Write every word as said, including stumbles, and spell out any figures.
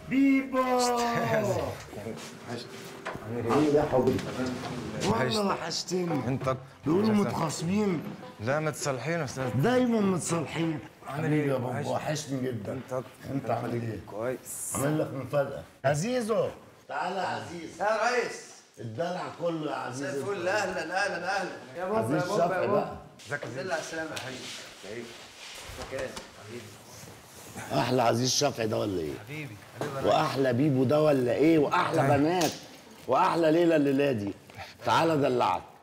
بيبو عامل ايه يا حبيبي؟ والله وحشتني. انت بيقولوا متخاصمين. لا متصالحين يا استاذ. دايما متصالحين. عامل ايه يا بابا؟ وحشني جدا. انت انت عامل ايه؟ كويس. عامل لك مفاجأة. عزيزو تعالى يا عزيز. يا ريس الدلع كله يا عزيز. مساء الفل. اهلا اهلا اهلا يا بابا. عزيز يا بابا شفقي يا بقى. بابا. ازيك يا الحمد لله على السلامة يا حبيبي. ازيك؟ مكان حبيبي. احلى عزيز شفقي ده ولا ايه؟ حبيبي حبيبي. واحلى بيبو ده ولا ايه؟ واحلى بنات واحلى ليله الليله دي. تعالى دلعك.